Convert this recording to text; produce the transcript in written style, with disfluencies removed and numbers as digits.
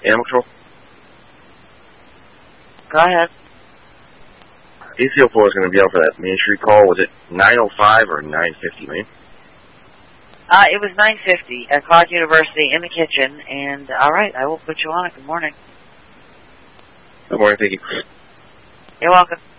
Animal control? Go ahead. AC04 is going to be out for that Main Street call. Was it 9:05 or 9:50, man? It was 9:50 at Cloud University in the kitchen, and all right, I will put you on it. Good morning. Good morning, thank you. You're welcome.